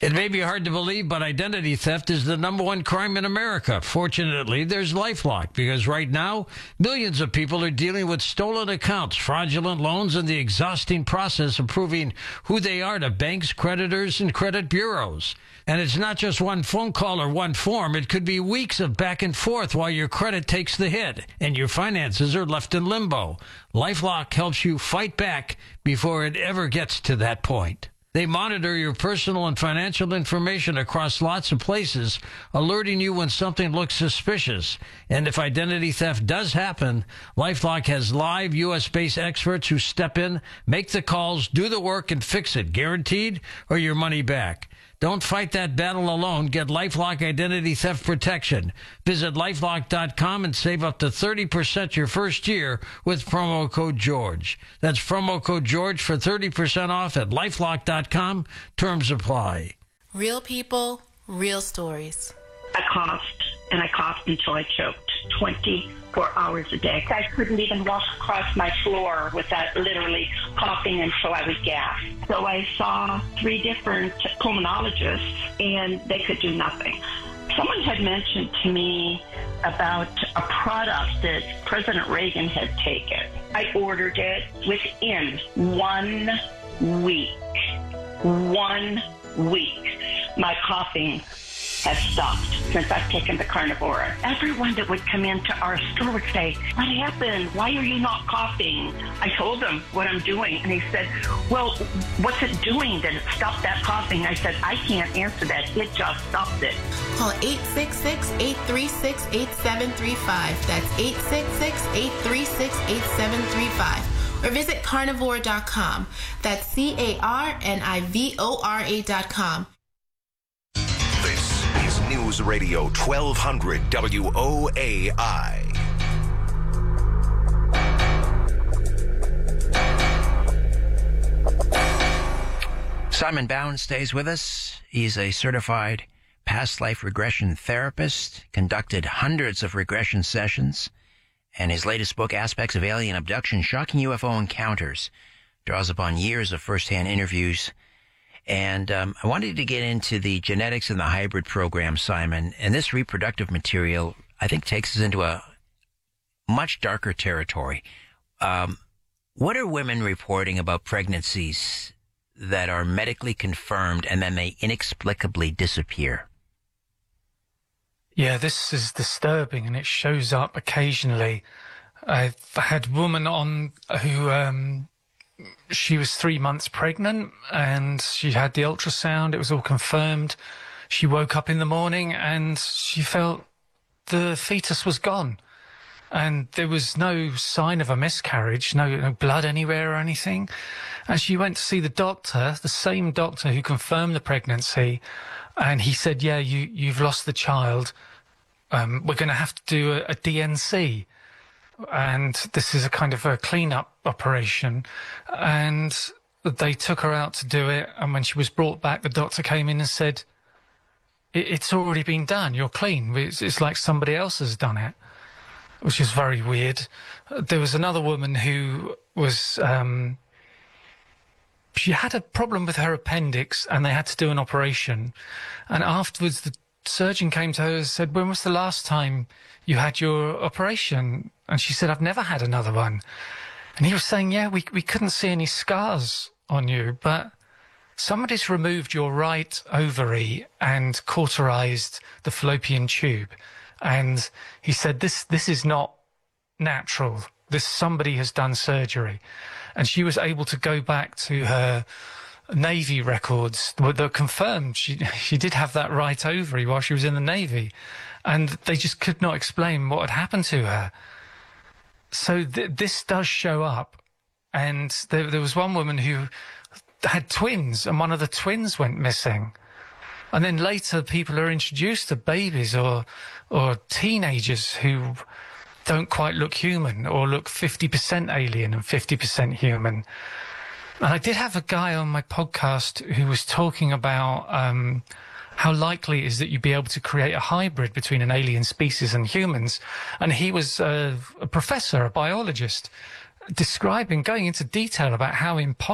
It may be hard to believe, but identity theft is the number one crime in America. Fortunately, there's LifeLock, because right now, millions of people are dealing with stolen accounts, fraudulent loans, and the exhausting process of proving who they are to banks, creditors, and credit bureaus. And it's not just one phone call or one form. It could be weeks of back and forth while your credit takes the hit and your finances are left in limbo. LifeLock helps you fight back before it ever gets to that point. They monitor your personal and financial information across lots of places, alerting you when something looks suspicious. And if identity theft does happen, LifeLock has live U.S.-based experts who step in, make the calls, do the work, and fix it, guaranteed, or your money back. Don't fight that battle alone. Get LifeLock Identity Theft Protection. Visit LifeLock.com and save up to 30% your first year with promo code George. That's promo code George for 30% off at LifeLock.com. Terms apply. Real people, real stories. I coughed until I choked 24 hours a day. I couldn't even walk across my floor without literally coughing until I would gasp. So I saw 3 different pulmonologists, and they could do nothing. Someone had mentioned to me about a product that President Reagan had taken. I ordered it within 1 week. 1 week. My coughing has stopped since I've taken the Carnivora. Everyone that would come into our store would say, "What happened? Why are you not coughing?" I told them what I'm doing, and he said, "Well, what's it doing that it stopped that coughing?" I said, "I can't answer that. It just stopped it." Call 866-836-8735. That's 866-836-8735. Or visit carnivore.com. That's CARNIVORA.com. This is News Radio 1200 WOAI. Simon Bound stays with us. He's a certified past life regression therapist, conducted hundreds of regression sessions, and his latest book, Aspects of Alien Abduction, Shocking UFO Encounters, draws upon years of first-hand interviews. And I wanted to get into the genetics and the hybrid program, Simon, and this reproductive material, I think, takes us into a much darker territory. What are women reporting about pregnancies that are medically confirmed and then they inexplicably disappear? Yeah, this is disturbing, and it shows up occasionally. I've had a woman on who she was 3 months pregnant, and she had the ultrasound. It was all confirmed. She woke up in the morning and she felt the fetus was gone, and there was no sign of a miscarriage, no blood anywhere or anything. And she went to see the doctor, the same doctor who confirmed the pregnancy, and he said, "Yeah, you've lost the child. We're going to have to do a DNC." And this is a kind of a clean-up operation. And they took her out to do it. And when she was brought back, the doctor came in and said, it's already been done. You're clean. It's like somebody else has done it, which is very weird. There was another woman who was... she had a problem with her appendix, and they had to do an operation. And afterwards, the surgeon came to her and said, "When was the last time you had your operation?" And she said, "I've never had another one." And he was saying, "Yeah, we couldn't see any scars on you, but somebody's removed your right ovary and cauterized the fallopian tube." And he said, this is not natural. Somebody has done surgery. And she was able to go back to her Navy records that confirmed she did have that right ovary while she was in the Navy, and they just could not explain what had happened to her. So this does show up, and there was one woman who had twins, and one of the twins went missing. And then later people are introduced to babies or teenagers who don't quite look human, or look 50% alien and 50% human. And I did have a guy on my podcast who was talking about how likely it is that you'd be able to create a hybrid between an alien species and humans. And he was a professor, a biologist, going into detail about how impossible